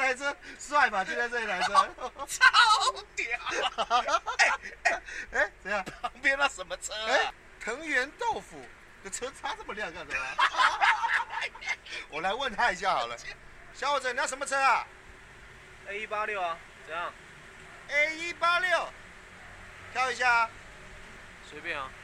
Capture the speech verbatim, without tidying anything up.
台车帅吧？就在这一台车， 超屌！哎哎哎，怎样？ 旁边那什么车啊？ 哎，藤原豆腐的车擦这么亮干什么？我来问他一下好了，小伙子，你要什么车啊 ？A 一八六啊，怎样 ？A 一八六，挑一下啊。 随便啊。